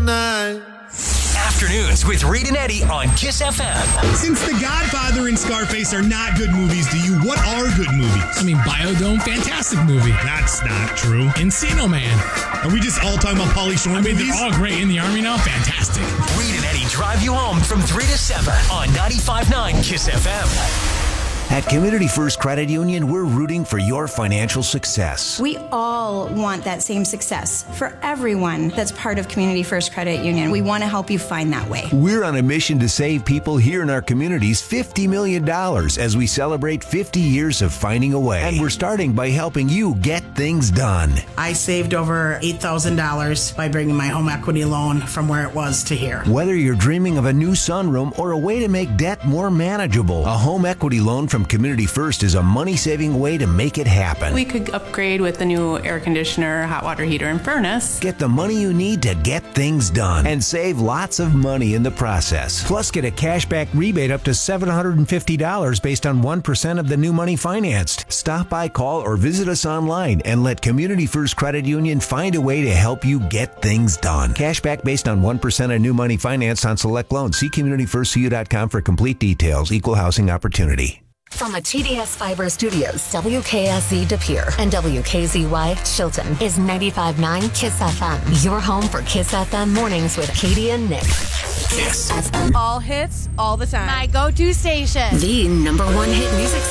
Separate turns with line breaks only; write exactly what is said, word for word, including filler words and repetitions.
night.
Afternoons with Reed and Eddie on Kiss F M.
Since The Godfather and Scarface are not good movies to you, what are good movies?
I mean, Biodome, fantastic movie.
That's not true.
Encino Man.
Are we just all talking about Pauly Shore
I mean,
movies?
they're all great. In the Army now, fantastic.
Reed and Eddie drive you home from three to seven on ninety-five point nine Kiss F M.
At Community First Credit Union, we're rooting for your financial success.
We all want that same success for everyone that's part of Community First Credit Union. We want to help you find that way.
We're on a mission to save people here in our communities fifty million dollars as we celebrate fifty years of finding a way. And we're starting by helping you get things done.
I saved over eight thousand dollars by bringing my home equity loan from where it was to here.
Whether you're dreaming of a new sunroom or a way to make debt more manageable, a home equity loan from Community First is a money-saving way to make it happen.
We could upgrade with the new air conditioner, hot water heater, and furnace.
Get the money you need to get things done and save lots of money in the process. Plus, get a cashback rebate up to seven hundred fifty dollars based on one percent of the new money financed. Stop by, call, or visit us online and let Community First Credit Union find a way to help you get things done. Cashback based on one percent of new money financed on select loans. See community first c u dot com for complete details. Equal housing opportunity.
From the T D S Fiber Studios, W K S Z De Pere and W K Z Y Chilton is ninety-five point nine Kiss F M. Your home for Kiss F M mornings with Katie and Nick.
Kiss.
All hits, all the time. My go-to station.
The number one hit music